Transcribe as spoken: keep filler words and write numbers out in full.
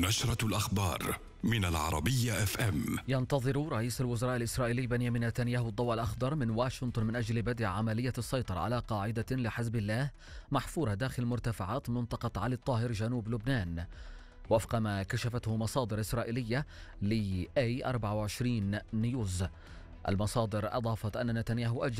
نشرة الأخبار من العربية اف ام. ينتظر رئيس الوزراء الإسرائيلي بنيامين نتنياهو الضوء الأخضر من واشنطن من أجل بدء عملية السيطرة على قاعدة لحزب الله محفورة داخل مرتفعات منطقة علي الطاهر جنوب لبنان، وفق ما كشفته مصادر إسرائيلية ل إيه أربعة وعشرين نيوز. المصادر أضافت أن نتنياهو أجل